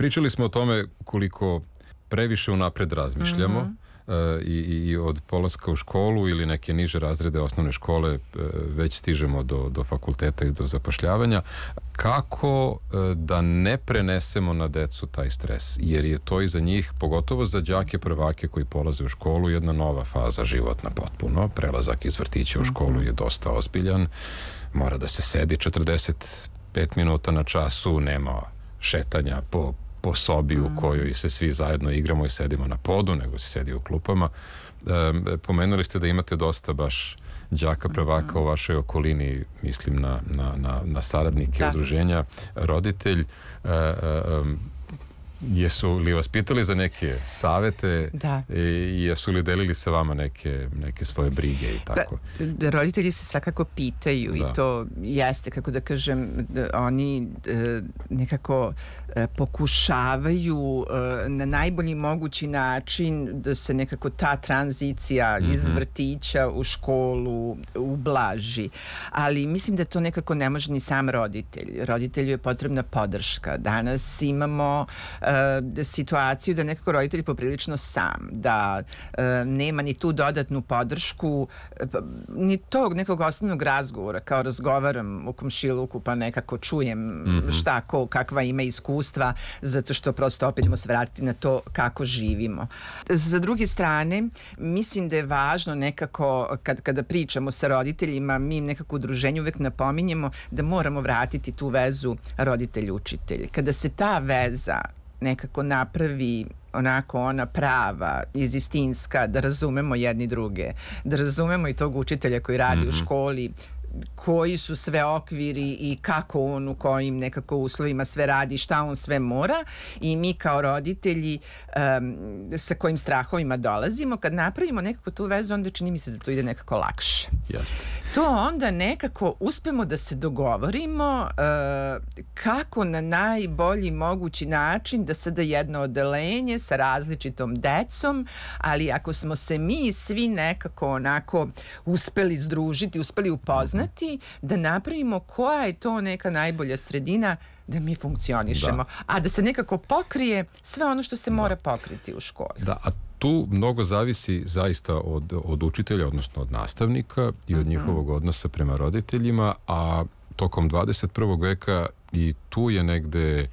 Pričali smo o tome koliko previše unapred razmišljamo i od polaska u školu ili neke niže razrede osnovne škole već stižemo do fakulteta i do zapošljavanja. Kako da ne prenesemo na decu taj stres? Jer je to i za njih, pogotovo za đake prvake koji polaze u školu, jedna nova faza životna potpuno. Prelazak iz vrtića u školu je dosta ozbiljan. Mora da se sedi 45 minuta na času, nema šetanja po sobi u kojoj se svi zajedno igramo i sedimo na podu, nego se sedi u klupama. Pomenuli ste da imate dosta baš đaka prvaka u vašoj okolini, mislim na saradnike udruženja, roditelj. Jesu li vas pitali za neke savete i jesu li delili sa vama neke svoje brige i tako? Roditelji se svakako pitaju i to jeste, kako da kažem, oni nekako pokušavaju na najbolji mogući način da se nekako ta tranzicija iz vrtića u školu ublaži. Ali mislim da to nekako ne može ni sam roditelj. Roditelju je potrebna podrška. Danas imamo situaciju da nekako roditelj poprilično sam, da nema ni tu dodatnu podršku, ni tog nekog osnovnog razgovora, kao razgovaram u komšiluku pa nekako čujem šta ko, kakva ima iskustva, zato što prosto opet ćemo se vratiti na to kako živimo. Sa druge strane, mislim da je važno nekako, kada pričamo sa roditeljima, mi nekako u udruženju uvek napominjemo da moramo vratiti tu vezu roditelj-učitelj. Kada se ta veza nekako napravi onako ona prava, istinska, da razumemo jedni druge, da razumemo i tog učitelja koji radi u školi, koji su sve okviri i kako on u kojim nekako uslovima sve radi, šta on sve mora, i mi kao roditelji sa kojim strahovima dolazimo, kad napravimo nekako tu vezu, onda čini mi se da to ide nekako lakše. Jeste. To onda nekako uspemo da se dogovorimo kako na najbolji mogući način da sada jedno odeljenje sa različitom decom, ali ako smo se mi svi nekako onako uspeli združiti, uspeli upoznati, da napravimo koja je to neka najbolja sredina da mi funkcionišemo, a da se nekako pokrije sve ono što se mora pokriti u školi. Da, a tu mnogo zavisi zaista od učitelja, odnosno od nastavnika i od njihovog odnosa prema roditeljima, a tokom 21. veka i tu je negde,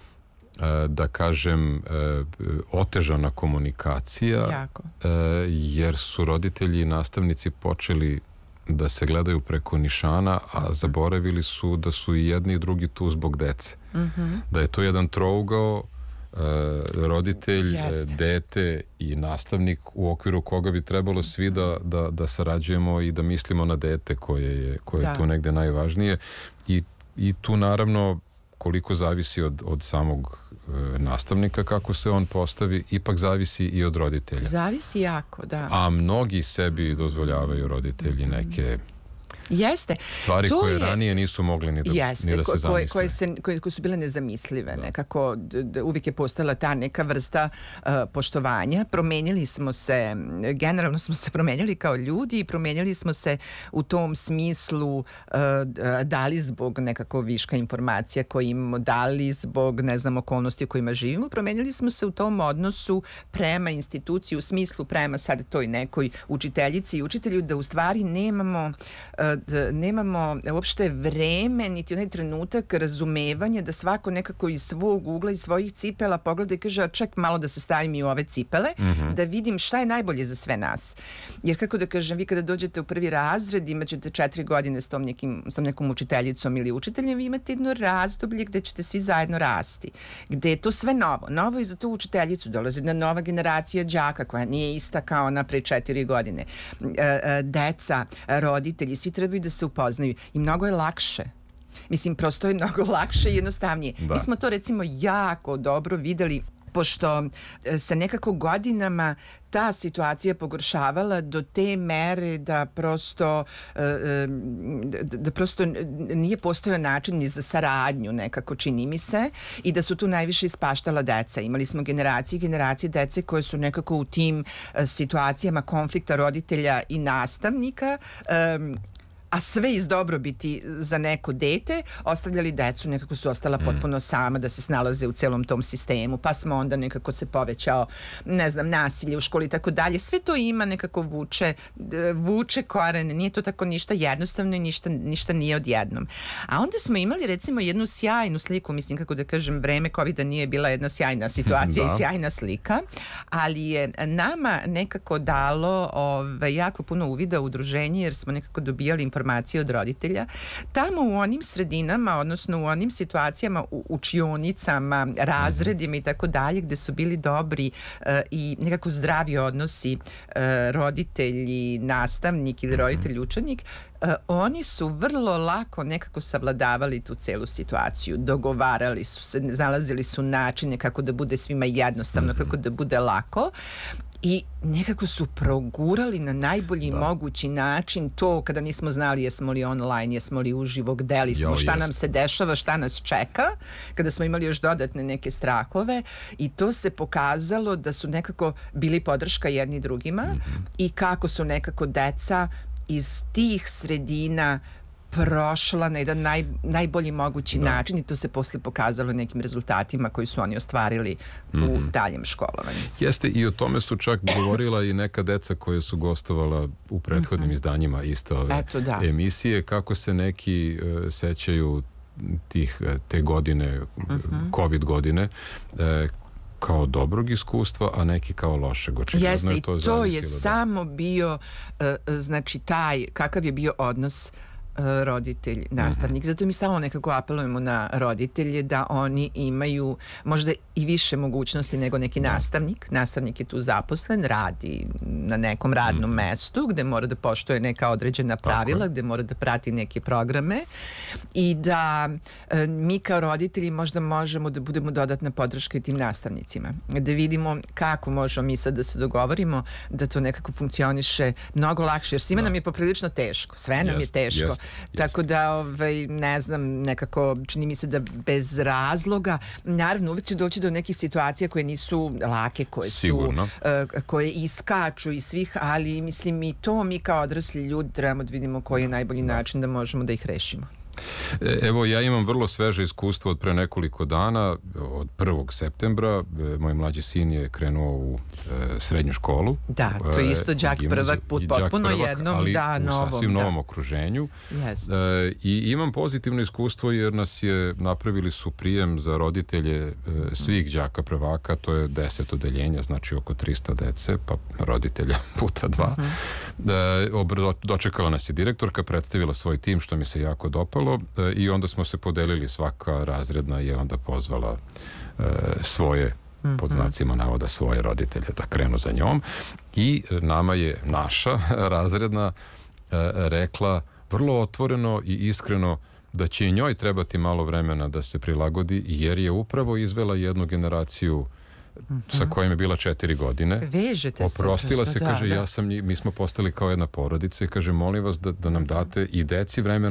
da kažem, otežana komunikacija, jer su roditelji i nastavnici počeli da se gledaju preko nišana, a zaboravili su da su i jedni i drugi tu zbog dece. Da je to jedan trougao, roditelj, dete i nastavnik, u okviru koga bi trebalo svi da sarađujemo i da mislimo na dete koje je tu negde najvažnije. I tu naravno koliko zavisi od samog nastavnika kako se on postavi, ipak zavisi i od roditelja. Zavisi jako, da. A mnogi sebi dozvoljavaju, roditelji, neke stvari koje ranije nisu mogli ni da se zamisle. Koje su bile nezamislive. Nekako uvijek je postojala ta neka vrsta poštovanja. Promenili smo se, generalno smo se promenili kao ljudi i promenili smo se u tom smislu, da li zbog nekako viška informacija koje imamo, da li zbog, ne znam, okolnosti u kojima živimo. Promenili smo se u tom odnosu prema instituciji, u smislu prema sad toj nekoj učiteljici i učitelju, da u stvari nemamo uopšte vreme, niti onaj trenutak razumevanja da svako nekako iz svog ugla, iz svojih cipela pogleda i kaže, ček malo da se stavim i u ove cipele, da vidim šta je najbolje za sve nas. Jer kako da kažem, vi kada dođete u prvi razred, imat ćete 4 godine s tom nekom učiteljicom ili učiteljem, vi imate jedno razdoblje gde ćete svi zajedno rasti, gde je to sve novo. Novo i za tu učiteljicu dolazi jedna nova generacija đaka koja nije ista kao ona pre 4 godine. Deca, roditelji, svi trebaju da se upoznaju i mnogo je lakše. Mislim, prosto je mnogo lakše i jednostavnije. Mi smo to recimo jako dobro videli, pošto se nekako godinama ta situacija pogoršavala do te mere da prosto nije postojao način ni za saradnju, nekako čini mi se, i da su tu najviše ispaštala deca. Imali smo generacije dece koje su nekako u tim situacijama konflikta roditelja i nastavnika a sve iz dobrobiti za neko dete, ostavljali decu, nekako su ostala potpuno sama da se snalaze u celom tom sistemu, pa smo onda nekako se povećao, ne znam, nasilje u školi i tako dalje. Sve to ima nekako vuče korene, nije to tako ništa jednostavno i ništa nije odjednom. A onda smo imali recimo jednu sjajnu sliku, mislim kako da kažem, vreme COVID-a nije bila jedna sjajna situacija i sjajna slika, ali je nama nekako dalo jako puno uvida u udruženje, jer smo nekako dobijali informacije od roditelja. Tamo u onim sredinama, odnosno u onim situacijama, u učionicama, razredima i tako dalje, gde su bili dobri i nekako zdravi odnosi roditelji, nastavnik ili roditelj, učenik, oni su vrlo lako nekako savladavali tu celu situaciju, dogovarali su se, nalazili su načine kako da bude svima jednostavno, kako da bude lako. I nekako su progurali na najbolji mogući način to kada nismo znali jesmo li online, jesmo li uživo, gde li smo, šta nam se dešava, šta nas čeka, kada smo imali još dodatne neke strahove, i to se pokazalo da su nekako bili podrška jedni drugima i kako su nekako deca iz tih sredina prošla na jedan najbolji mogući način, i to se posle pokazalo nekim rezultatima koji su oni ostvarili u daljem školovanju. Jeste, i o tome su čak govorila i neka deca koja su gostovala u prethodnim izdanjima iste ove emisije, kako se neki sećaju te godine, COVID godine, kao dobrog iskustva, a neki kao lošeg. Jeste, i to je samo bio, znači taj, kakav je bio odnos roditelj, nastavnik. Zato mi stalno nekako apelujemo na roditelje da oni imaju možda i više mogućnosti nego neki nastavnik. Nastavnik je tu zaposlen, radi na nekom radnom mestu gde mora da poštuje neka određena pravila, gde mora da prati neke programe, i da mi kao roditelji možda možemo da budemo dodatna podrška i tim nastavnicima. Da vidimo kako možemo mi sad da se dogovorimo da to nekako funkcioniše mnogo lakše, jer svima nam je poprilično teško. Sve nam je teško. Tako da, ne znam, nekako čini mi se da bez razloga, naravno uvijek će doći do nekih situacija koje nisu lake, koje iskaču iz svih, ali mislim i to mi kao odrasli ljudi trebamo da vidimo koji je najbolji način da možemo da ih rešimo. Evo, ja imam vrlo sveže iskustvo od pre nekoliko dana. Od 1. septembra moj mlađi sin je krenuo u srednju školu. Da, to je isto đak prvak, potpuno jednom, ali u sasvim novom okruženju. I imam pozitivno iskustvo jer napravili su prijem za roditelje svih đaka prvaka, to je 10 odeljenja, znači oko 300 dece, pa roditelja puta 2. Dočekala nas je direktorka, predstavila svoj tim, što mi se jako dopalo, i onda smo se podelili, svaka razredna je onda pozvala svoje, pod znacima navoda, svoje roditelje da krenu za njom, i nama je naša razredna rekla vrlo otvoreno i iskreno da će i njoj trebati malo vremena da se prilagodi, jer je upravo izvela jednu generaciju sa kojim je bila 4 godine. Vežete se. Oprostila se, kaže, mi smo postali kao jedna porodica, i kaže, molim vas da nam date i deci vremena